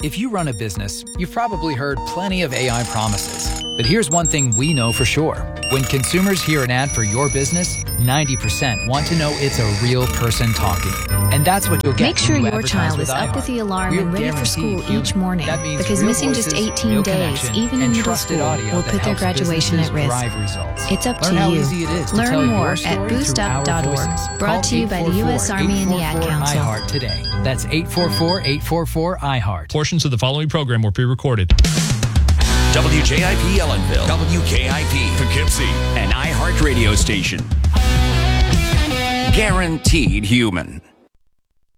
If you run a business, you've probably heard plenty of AI promises. But here's one thing we know for sure. When consumers hear an ad for your business, 90% want to know it's a real person talking. And that's what you'll get. Make sure when you your child is advertise up with the alarm We're and ready for guaranteed school human. each morning, That means because real missing just voices, 18 real days, connection, even in and middle trusted school, audio will that put their helps graduation at businesses risk. drive results. It's up to Learn how you. easy it is to Learn tell more your at story through our boostup.org. voices. Brought Call to you by the U.S. Army and the Ad Council. iHeart today. That's 844-844-iHeart. Portions of the following program were pre-recorded. WJIP Ellenville, WKIP Poughkeepsie, an iHeart radio station. Guaranteed human.